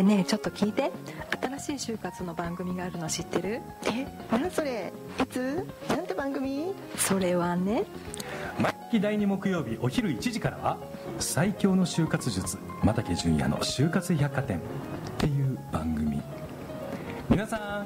でね、ちょっと聞いて。新しい就活の番組があるの知ってる？ 何それ？いつ？なんて番組？ それはね、 毎月第2木曜日お昼1時からは最強の就活術又家純也の就活百貨店っていう番組。皆さん